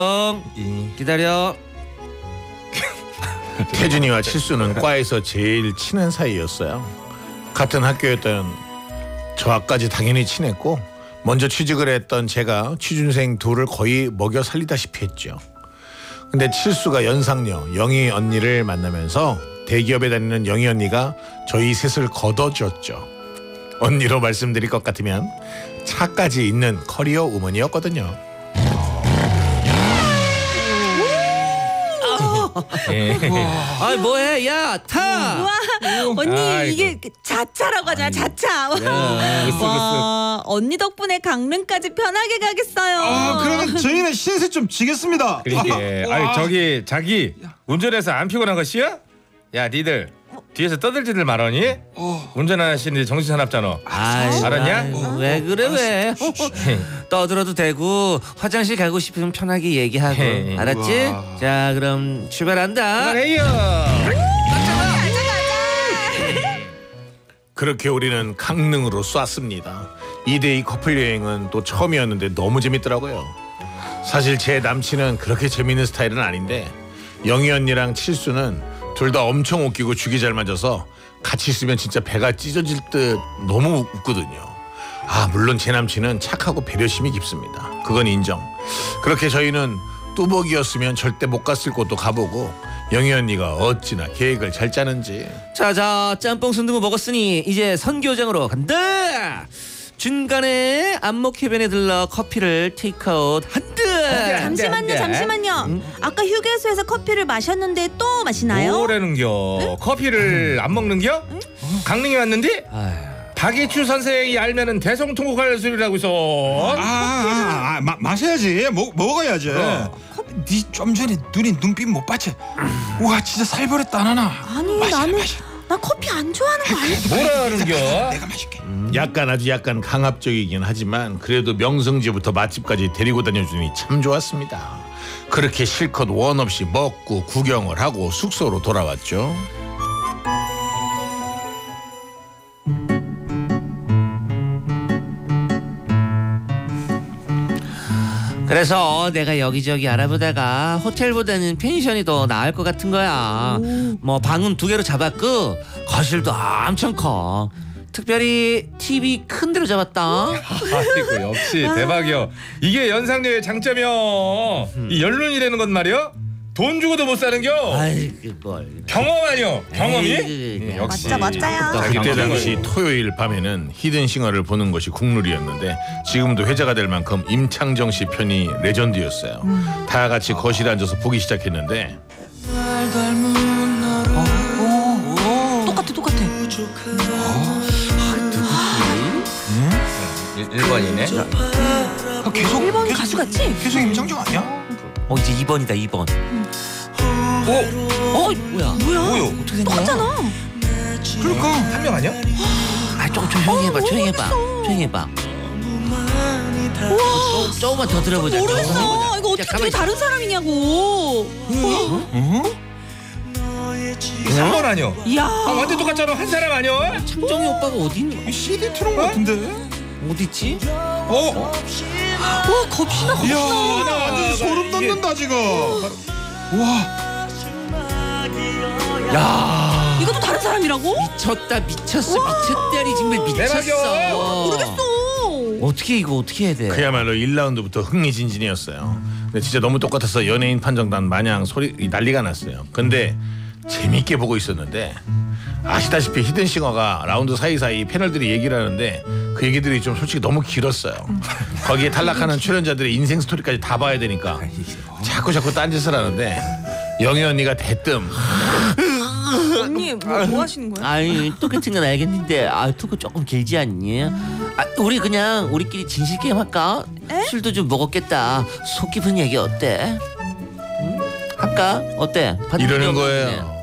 기다려. 태준이와 칠수는 과에서 제일 친한 사이였어요. 같은 학교였던 저까지 당연히 친했고, 먼저 취직을 했던 제가 취준생 둘을 거의 먹여 살리다시피 했죠. 근데 칠수가 연상녀 영희 언니를 만나면서 대기업에 다니는 영희 언니가 저희 셋을 걷어줬죠. 언니로 말씀드릴 것 같으면 차까지 있는 커리어 우먼이었거든요. 아 뭐해? 야 타. 와 언니 아이고. 이게 자차라고 하잖아. 자차. 와 언니 덕분에 강릉까지 편하게 가겠어요. 그러면 저희는 신세 좀 지겠습니다. 그러게. 아니 저기 자기 운전해서 안 피곤한 것이야? 야 니들 뒤에서 떠들지들 말하니? 운전하시는데 정신 사납잖아. 알았냐? 왜 그래 왜? 떠들어도 되고 화장실 가고 싶으면 편하게 얘기하고. 알았지? 우와. 자 그럼 출발한다. 그래요. 그렇게 우리는 강릉으로 쐈습니다. 2대2 커플 여행은 또 처음이었는데 너무 재밌더라고요. 사실 제 남친은 그렇게 재밌는 스타일은 아닌데 영희 언니랑 칠수는 둘 다 엄청 웃기고 죽이 잘 맞아서 같이 있으면 진짜 배가 찢어질 듯 너무 웃거든요. 물론 제 남친은 착하고 배려심이 깊습니다. 그건 인정. 그렇게 저희는 뚜벅이었으면 절대 못 갔을 곳도 가보고 영희 언니가 어찌나 계획을 잘 짜는지. 자자 짬뽕 순두부 먹었으니 이제 선교장으로 간다. 중간에 안목 해변에 들러 커피를 테이크아웃 한다. 잠시만요. 아까 휴게소에서 커피를 마셨는데 또 마시나요? 뭐라는겨? 커피를 안 먹는겨? 강릉에 왔는데? 박이추 선생이 알면은 대성통곡할 소리라고 있어. 마셔야지. 먹어야지. 니 좀 전에 눈이 눈빛 못 봤지? 와 진짜 살벌했다 나나. 아니 나 커피 안 좋아하는 거 알지? 뭐라는겨? 내가 마실게. 아주 약간 강압적이긴 하지만 그래도 명성지부터 맛집까지 데리고 다녀주니 참 좋았습니다. 그렇게 실컷 원 없이 먹고 구경을 하고 숙소로 돌아왔죠. 그래서 내가 여기저기 알아보다가 호텔보다는 펜션이 더 나을 것 같은 거야. 뭐 방은 2개로 잡았고 거실도 엄청 커. 특별히 TV 큰 데로 잡았다. 아이고 역시 대박이요. 이게 연상녀의 장점이요. 이 연륜이라는 건 말이요. 돈 주고도 못 사는겨. 아이 그걸. 경험 아니요. 경험이? 에이, 역시. 맞아요. 그때 경험이. 당시 토요일 밤에는 히든싱어를 보는 것이 국룰이었는데 지금도 회자가 될 만큼 임창정 씨 편이 레전드였어요. 다 같이 거실에 앉아서 보기 시작했는데 똑같아. 1번이네. 계속 1번 가수 같지? 계속 임창정 아니야? 이제 2번이다 2번. 뭐야? 뭐요? 어떻게 된 거야? 똑같잖아. 그러니까 한 명 아니야? 조금 조용히 해봐. 조금만 더 들어보자. 모르겠어. 이거 어떻게 가만히 둘이 다른 사람이냐고. 3번 아니야? 이야. 완전 똑같잖아. 한 사람 아니야? 창정이 오빠가 어디 있니? CD 틀은 거 같은데? 어디 있지? 와 겁시나. 이야 나 완전 소름 돋는다 지금. 와 야 이것도 다른 사람이라고? 미쳤다니 정말 미쳤어. 모르겠어. 어떻게 해야 돼? 그야말로 1라운드부터 흥미진진이었어요. 근데 진짜 너무 똑같아서 연예인 판정단 마냥 난리가 났어요. 근데 재밌게 보고 있었는데 아시다시피 히든싱어가 라운드 사이사이 패널들이 얘기를 하는데 그 얘기들이 좀 솔직히 너무 길었어요. 거기에 탈락하는 출연자들의 인생 스토리까지 다 봐야 되니까 자꾸 딴짓을 하는데 영희 언니가 대뜸 언니 뭐 하시는 거야? 아이 똑같은 건 알겠는데 토크 조금 길지 않니? 우리 그냥 우리끼리 진실 게임 할까? 술도 좀 먹었겠다. 속 깊은 얘기 어때? 응? 할까? 어때? 이러는 거예요.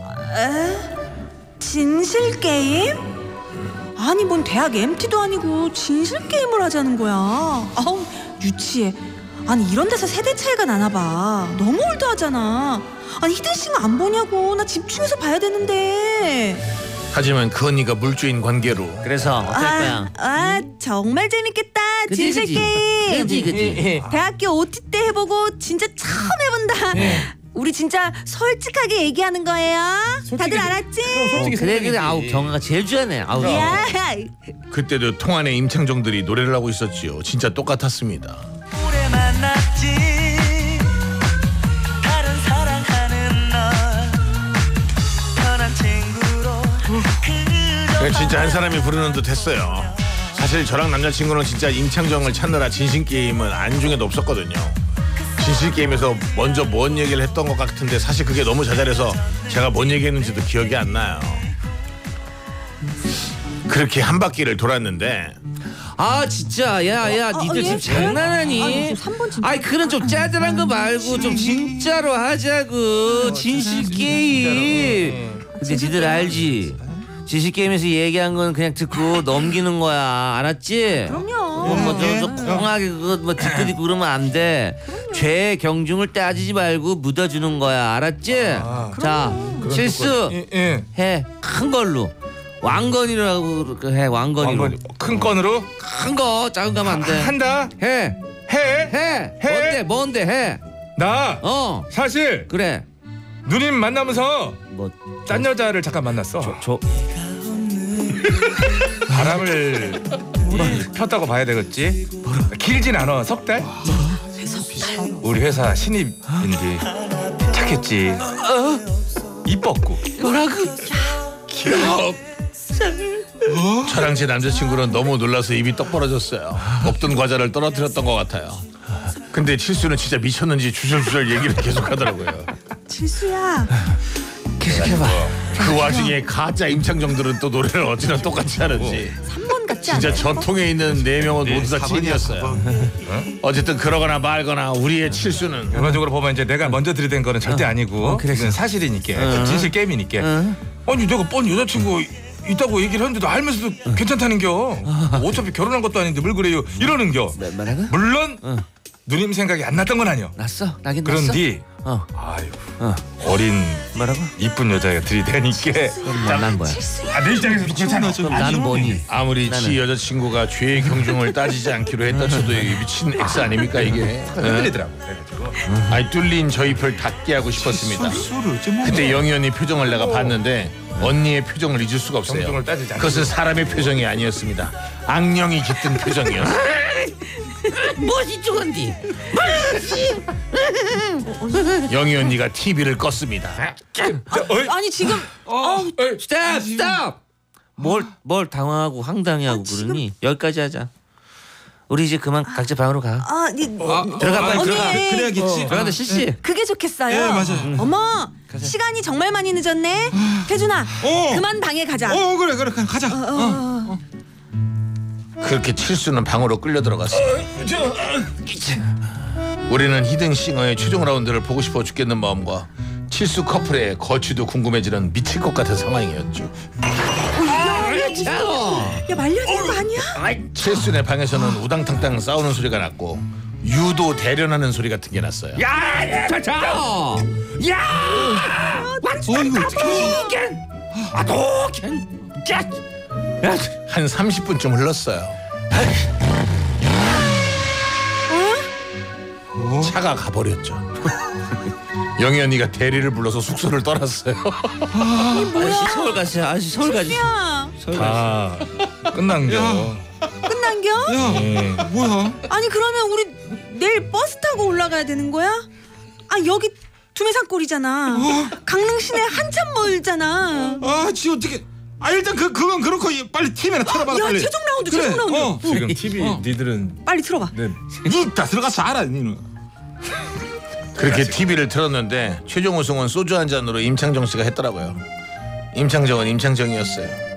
진실 게임? 아니 뭔 대학 MT도 아니고 진실 게임을 하자는 거야. 아우 유치해. 아니 이런 데서 세대 차이가 나나 봐. 너무 올드하잖아. 아니 히든싱어 안 보냐고. 나 집중해서 봐야 되는데. 하지만 그 언니가 물주인 관계로 그래서 어떨 거야? 정말 재밌겠다. 그치, 진실 그치. 게임. 그치. 대학교 OT 때 해보고 진짜 처음 해본다. 우리 진짜 솔직하게 얘기하는 거예요. 다들 알았지? 그래 아우 경아가 제일 좋아하네. 아우. 야, 그때도 통 안에 임창정들이 노래를 하고 있었지요. 진짜 똑같았습니다. 오래 만났지 다른 사랑하는 널 편한 친구로 그냥 진짜 한 사람이 부르는 듯 했어요. 사실 저랑 남자친구는 진짜 임창정을 찾느라 진실게임은 안중에도 없었거든요. 진실게임에서 먼저 뭔 얘기를 했던 것 같은데 사실 그게 너무 자잘해서 제가 뭔 얘기했는지도 기억이 안 나요. 그렇게 한 바퀴를 돌았는데 아 진짜 야야 니들 지금 장난하니? 아니, 3번 진짜. 아이 그런 좀 짜잘한 거 말고 좀 진짜로 하자고. 진실 게임. 근데 니들 알지? 진실 게임에서 얘기한 건 그냥 듣고 넘기는 거야. 알았지? 그럼요. 뭐좀 콩하게 그거 뭐 뒷끝있고 그러면 안 돼. 죄의 경중을 따지지 말고 묻어주는 거야. 알았지? 자 실수 예. 해. 큰 걸로. 왕건이라고 해. 왕건이로. 큰 건으로 큰 거 작은 거 하면 안 돼. 한다. 해. 해. 뭔데 해. 나 사실 그래. 누님 만나면서 뭐 딴 여자를 잠깐 만났어. 저 바람을 폈다고 봐야 되겠지. 길진 않아. 석 달. 우리 회사 신입인데 착했지. 이뻤고. 뭐라고? 저랑 제 남자친구는 너무 놀라서 입이 떡 벌어졌어요. 먹던 과자를 떨어뜨렸던 것 같아요. 근데 칠수는 진짜 미쳤는지 주절주절 얘기를 계속하더라고요. 칠수야. 계속해봐. 그 와중에 가짜 임창정들은 또 노래를 어찌나 똑같이 하는지 3번 같지 않아? 진짜 저 통에 있는 4명은 모두 다 찐이었어요. 어쨌든 그러거나 말거나 우리의 칠수는 결과적으로 보면 이제 내가 먼저 들이댄 거는 절대 아니고 이건 사실이니까 진실 게임이니까. 아니 내가 뻔 여자친구 있다고 얘기를 했는데도 알면서도 괜찮다는겨. 어차피 결혼한 것도 아닌데 뭘 그래요 이러는겨. 뭐라고? 물론 누님 생각이 안 났던 건 아니요. 났어. 나긴 났어. 그런데 아유 어린 뭐라고? 이쁜 여자가 들이대니까 난 뭐야? 내 입장에서도 괜찮아. 나는 뭐니? 아무리 지 여자친구가 죄의 경중을 따지지 않기로 했다 쳐도 이 미친 X 아닙니까 이게? 흔들리더라고. 그래가지고 아니 뚫린 저 잎을 닫게 하고 싶었습니다. 그때 영희 언니 표정을 내가 봤는데 언니의 표정을 잊을 수가 없어요. 경중을 따지지 않고. 그것은 사람의 표정이 아니었습니다. 악령이 깃든 표정이었어요. 뭐지 죽은디? 영희 언니가 TV를 껐습니다. 아니 지금 스탑! 뭘 당황하고 황당해하고 그러니? 여기까지 하자. 우리 이제 그만 각자 방으로 가. 들어가 빨리 언니. 들어가. 그래야겠지. 들어간다 실시. 그게 좋겠어요. 예, 맞아요. 어머, 시간이 정말 많이 늦었네. 태준아, 그만 방에 가자. 그래 가자. 그렇게 칠수는 방으로 끌려 들어갔어요. 우리는 히든싱어의 최종 라운드를 보고 싶어 죽겠는 마음과 칠수 커플의 거취도 궁금해지는 미칠 것 같은 상황이었죠. 야 말려야 되는 거 아니야? 칠수네 방에서는 우당탕탕 싸우는 소리가 났고 유도 대련하는 소리 같은 게 났어요. 야! 한 30분쯤 흘렀어요. 차가 가버렸죠. 영희 언니가 대리를 불러서 숙소를 떠났어요. 아저씨 서울 가세요. 아저씨 서울 가세요. 야, 다 끝난겨. 끝난겨? 뭐야? 아니 그러면 우리 내일 버스 타고 올라가야 되는 거야? 여기 두메산골이잖아. 강릉 시내 한참 멀잖아. 지 어떻게? 일단 그건 그렇고 빨리 TV나 틀어봐 야 빨리. 최종 라운드 최종 라운드. 지금 TV 니들은 빨리 틀어봐. 다 들어가서 알아 니는. 그렇게 TV를 틀었는데 최종 우승은 소주 한 잔으로 임창정 씨가 했더라고요. 임창정은 임창정이었어요.